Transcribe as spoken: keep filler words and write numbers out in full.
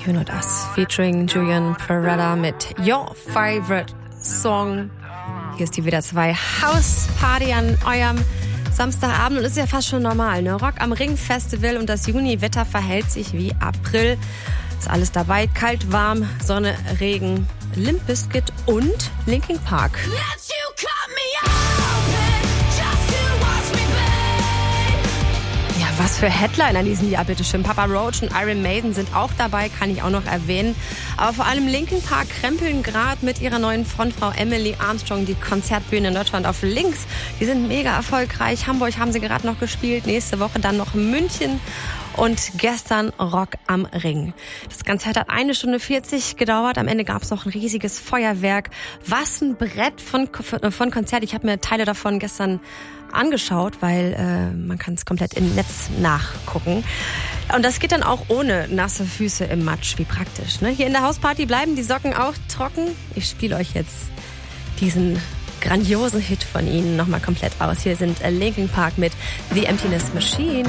You Know Us, featuring Julian Peretta mit Your Favorite Song. Hier ist die W D R zwei Hausparty an eurem Samstagabend und ist ja fast schon normal, ne? Rock am Ring Festival und das Juni-Wetter verhält sich wie April. Ist alles dabei, kalt, warm, Sonne, Regen, Limp Bizkit und Linkin Park. Ja, was für Headliner in diesem Jahr, bitteschön. Papa Roach und Iron Maiden sind auch dabei, kann ich auch noch erwähnen. Aber vor allem Linkin Park krempeln gerade mit ihrer neuen Frontfrau Emily Armstrong die Konzertbühne in Deutschland auf links. Die sind mega erfolgreich. Hamburg haben sie gerade noch gespielt, nächste Woche dann noch München. Und gestern Rock am Ring. Das Ganze hat eine Stunde vierzig gedauert. Am Ende gab es noch ein riesiges Feuerwerk. Was ein Brett von, von Konzert. Ich habe mir Teile davon gestern angeschaut, weil äh, man kann es komplett im Netz nachgucken. Und das geht dann auch ohne nasse Füße im Matsch. Wie praktisch, ne? Hier in der Hausparty bleiben die Socken auch trocken. Ich spiele euch jetzt diesen grandiosen Hit von ihnen nochmal komplett aus. Hier sind Linkin Park mit The Emptiness Machine.